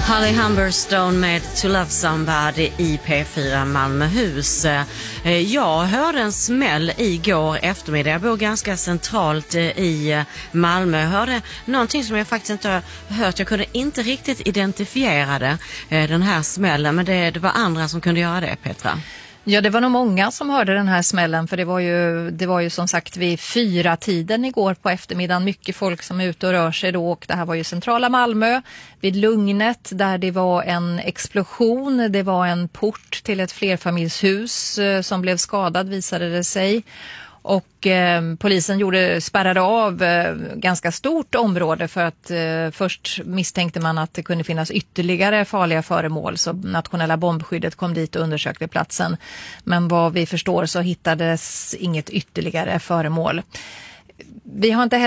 Holly Humberstone med To Love Somebody i P4 Malmöhus. Jag hörde en smäll igår eftermiddag. Jag bor ganska centralt i Malmö. Jag hörde någonting som jag faktiskt inte har hört. Jag kunde inte riktigt identifiera det, den här smällen. Men det var andra som kunde göra det, Petra. Ja, det var nog många som hörde den här smällen, för det var ju som sagt vid 4-tiden igår på eftermiddagen. Mycket folk som är ute och rör sig då, och det här var ju centrala Malmö vid Lugnet där det var en explosion. Det var en port till ett flerfamiljshus som blev skadad, visade det sig. Och polisen spärrade av ganska stort område för att först misstänkte man att det kunde finnas ytterligare farliga föremål, så nationella bombskyddet kom dit och undersökte platsen. Men vad vi förstår så hittades inget ytterligare föremål. Vi har inte